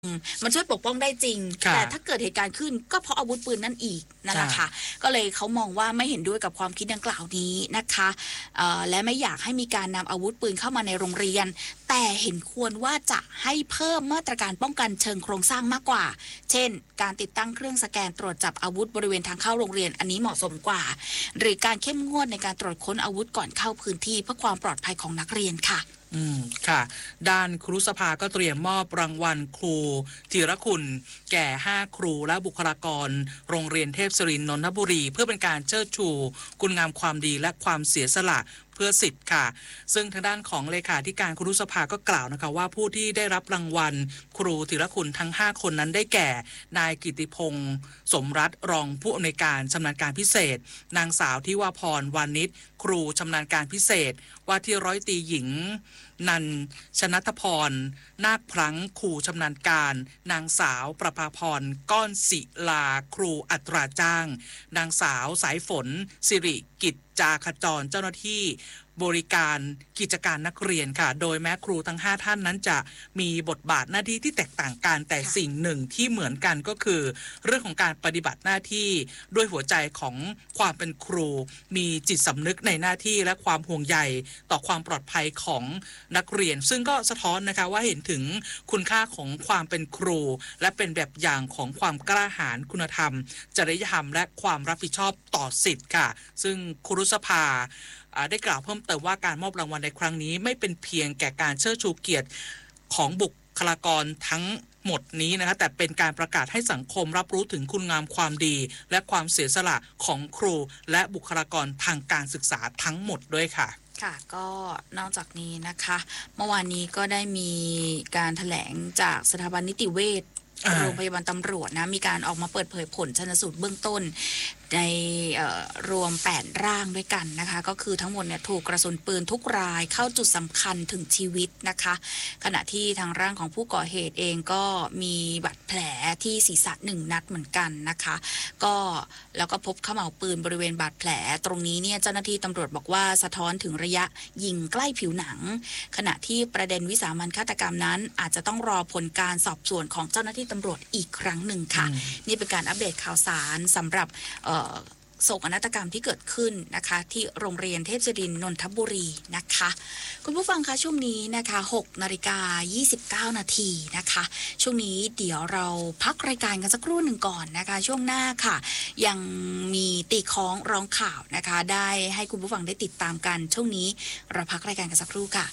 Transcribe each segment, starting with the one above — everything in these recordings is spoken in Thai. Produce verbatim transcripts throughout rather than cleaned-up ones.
มันช่วยปกป้องได้จริงแต่ถ้าเกิดเหตุการณ์ขึ้นก็เพราะอาวุธปืนนั่นอีกนั่นแหละค่ะก็เลยเขามองว่าไม่เห็นด้วยกับความคิดดังกล่าวนี้นะคะและไม่อยากให้มีการนำอาวุธปืนเข้ามาในโรงเรียนแต่เห็นควรว่าจะให้เพิ่มมาตรการป้องกันเชิงโครงสร้างมากกว่าเช่นการติดตั้งเครื่องสแกนตรวจจับอาวุธบริเวณทางเข้าโรงเรียนอันนี้เหมาะสมกว่าหรือการเข้มงวดในการตรวจค้นอาวุธก่อนเข้าพื้นที่เพื่อความปลอดภัยของนักเรียนค่ะอืมค่ะด้านครุสภาก็เตรียมมอบรางวัลครูธีรคุณแก่ห้าครูและบุคลากรโรงเรียนเทพศิรินทร์นนทบุรีเพื่อเป็นการเชิดชูคุณงามความดีและความเสียสละเพื่อสิทธิ์ค่ะซึ่งทางด้านของเลขาธิการครุสภาก็กล่าวนะคะว่าผู้ที่ได้รับรางวัลครูธีรคุณทั้งห้าคนนั้นได้แก่นายกิติพงศ์สมรัตน์รองผู้อำนวยการชำนาญการพิเศษนางสาวทิวาพรวานิชครูชำนาญการพิเศษว่าที่ร้อยตรีหญิงนันชนัทพรนาคพลั้งครูชำนาญการนางสาวประภาพรก้อนศิลาครูอัตราจ้างนางสาวสายฝนสิริกิจจาขจรเจ้าหน้าที่บริการกิจการนักเรียนค่ะโดยแม้ครูทั้งห้าท่านนั้นจะมีบทบาทหน้าที่ที่แตกต่างกันแต่สิ่งหนึ่งที่เหมือนกันก็คือเรื่องของการปฏิบัติหน้าที่ด้วยหัวใจของความเป็นครูมีจิตสำนึกในหน้าที่และความห่วงใยต่อความปลอดภัยของนักเรียนซึ่งก็สะท้อนนะคะว่าเห็นถึงคุณค่าของความเป็นครูและเป็นแบบอย่างของความกล้าหาญคุณธรรมจริยธรรมและความรับผิดชอบต่อสิทธิ์ค่ะซึ่งครุสภาได้กล่าวเพิ่มเติมว่าการมอบรางวัลในครั้งนี้ไม่เป็นเพียงแก่การเชิดชูเกียรติของบุคลากรทั้งหมดนี้นะคะแต่เป็นการประกาศให้สังคมรับรู้ถึงคุณงามความดีและความเสียสละของครูและบุคลากรทางการศึกษาทั้งหมดด้วยค่ะค่ะก็นอกจากนี้นะคะเมื่อวานนี้ก็ได้มีการแถลงจากสถาบันนิติเวชโรงพยาบาลตำรวจนะมีการออกมาเปิดเผยผลชันสูตรเบื้องต้นในรวมแปดร่างด้วยกันนะคะก็คือทั้งหมดเนี่ยถูกกระสุนปืนทุกรายเข้าจุดสำคัญถึงชีวิตนะคะขณะที่ทางร่างของผู้ก่อเหตุเองก็มีบาดแผลที่ศีรษะหนึ่งนัดเหมือนกันนะคะก็แล้วก็พบเขม่าวปืนบริเวณบาดแผลตรงนี้เนี่ยเจ้าหน้าที่ตำรวจบอกว่าสะท้อนถึงระยะยิงใกล้ผิวหนังขณะที่ประเด็นวิสามัญฆาตกรรมนั้นอาจจะต้องรอผลการสอบสวนของเจ้าหน้าที่ตำรวจอีกครั้งหนึ่งค่ะนี่เป็นการอัปเดตข่าวสารสำหรับโศกนาฏกรรมที่เกิดขึ้นนะคะที่โรงเรียนเทพศิรินทร์นนทบุรีนะคะคุณผู้ฟังคะช่วงนี้นะคะหกนาฬิกายี่สิบเก้านาทีนะคะช่วงนี้เดี๋ยวเราพักรายการกันสักครู่หนึ่งก่อนนะคะช่วงหน้าค่ะยังมีตีคล้องร้องข่าวนะคะได้ให้คุณผู้ฟังได้ติดตามกันช่วงนี้เราพักรายการกันสักครู่ค่ะ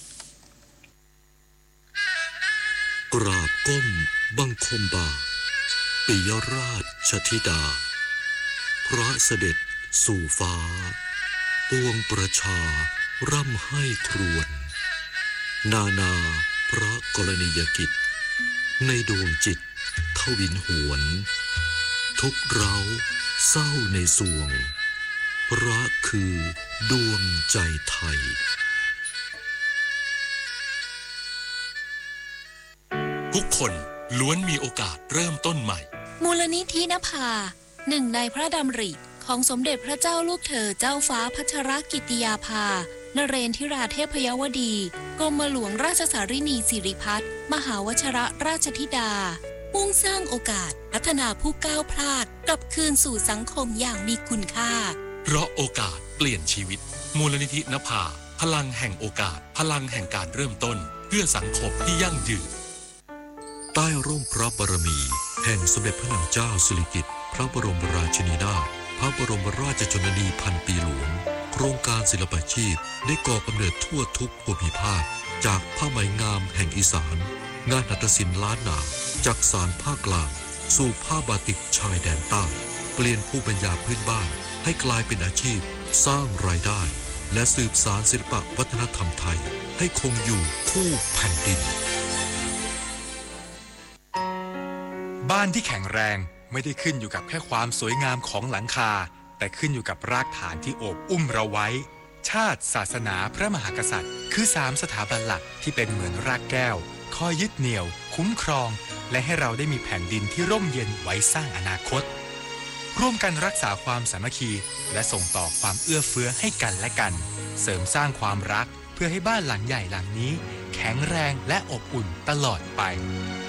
กราบก้มบังคมบาปิยราชธิดาพระเสด็จสู่ฟ้าปวงประชาร่ำให้ครวญนานาพระกรณียกิจในดวงจิตทวินหวนทุกเราเศร้าในสวงพระคือดวงใจไทยทุกคนล้วนมีโอกาสเริ่มต้นใหม่มูลนิธินภาหนึ่งในพระดำริของสมเด็จพระเจ้าลูกเธอเจ้าฟ้าพัชรกิติยาภานเรนทิราเทพยวดีกรมหลวงราชสารินีสิริพัฒน์มหาวชิรราชธิดามุ่งสร้างโอกาสพัฒนาผู้ก้าวพลาดกลับคืนสู่สังคมอย่างมีคุณค่าเพราะโอกาสเปลี่ยนชีวิตมูลนิธินภาพลังแห่งโอกาสพลังแห่งการเริ่มต้นเพื่อสังคมที่ยั่งยืนใต้ร่มพระบารมีแห่งสมเด็จพระนางเจ้าสิริกิติ์พระบรมราชินีนาถพระบรมราชชนนีพันปีหลวงโครงการศิลปาชีพได้ก่อกำเนิดทั่วทุกภูมิภาคจากผ้าไหมงามแห่งอีสานงานหัตถศิลป์ล้านนาจากสารภาคกลางสู่ผ้าบาติกชายแดนใต้เปลี่ยนภูมิปัญญาพื้นบ้านให้กลายเป็นอาชีพสร้างรายได้และสืบสานศิลปวัฒนธรรมไทยให้คงอยู่คู่แผ่นดินบ้านที่แข็งแรงไม่ได้ขึ้นอยู่กับแค่ความสวยงามของหลังคาแต่ขึ้นอยู่กับรากฐานที่โอบอุ้มเราไว้ชาติศาสนาพระมหากษัตริย์คือสามสถาบันหลักที่เป็นเหมือนรากแก้วคอยยึดเหนี่ยวคุ้มครองและให้เราได้มีแผ่นดินที่ร่มเย็นไว้สร้างอนาคตร่วมกันรักษาความสามัคคีและส่งต่อความเอื้อเฟื้อให้กันและกันเสริมสร้างความรักเพื่อให้บ้านหลังใหญ่หลังนี้แข็งแรงและอบอุ่นตลอดไป